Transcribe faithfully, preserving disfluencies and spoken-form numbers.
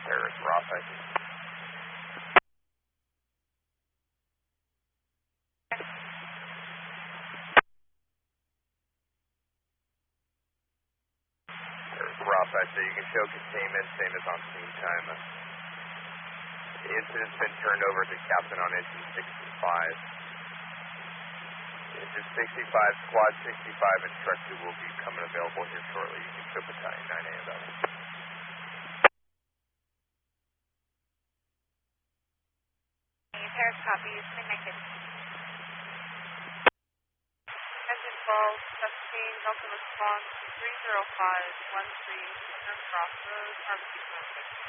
Paris, Ross, I see. Paris, Ross, I see. You can show containment, same as on scene time. The incident's been turned over to captain on engine sixty-five. Engine sixty-five, squad sixty-five, and truck two will be coming available here shortly. You can show battalion nine A about it. Paris copies, connected. Engine twelve, sustain, Delta response, three zero five one three, Crossroads, R B C